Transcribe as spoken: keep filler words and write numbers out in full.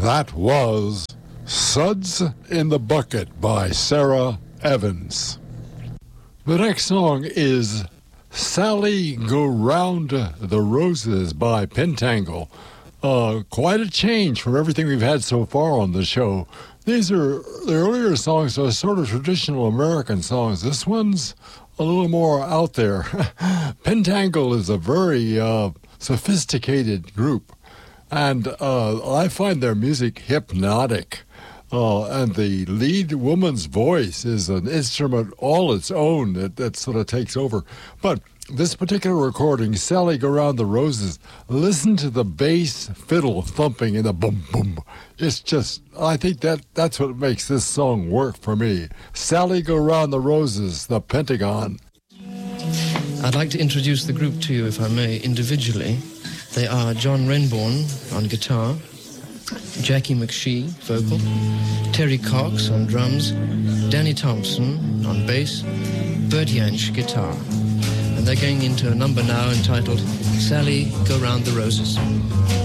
That was Suds in the Bucket by Sara Evans. The next song is Sally Go Round the Roses by Pentangle. Uh, quite a change from everything we've had so far on the show. These are, the earlier songs are sort of traditional American songs. This one's a little more out there. Pentangle is a very uh, sophisticated group, and uh, I find their music hypnotic. Uh, and the lead woman's voice is an instrument all its own that, that sort of takes over. But this particular recording, Sally Go Round the Roses, listen to the bass fiddle thumping in the boom, boom. It's just, I think that that's what makes this song work for me. Sally Go Round the Roses, the Pentagon. I'd like to introduce the group to you, if I may, individually. They are John Renbourn on guitar, Jackie McShee, vocal, Terry Cox on drums, Danny Thompson on bass, Bert Jansch, guitar. And they're going into a number now entitled Sally Go Round the Roses.